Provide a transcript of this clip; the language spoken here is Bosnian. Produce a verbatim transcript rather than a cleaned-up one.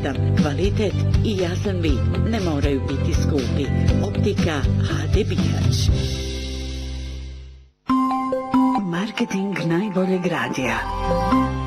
kvalitetan kvalitet i jasan vid ne moraju biti skupi. Optika ha de Bihać. Marketing najboljeg radija.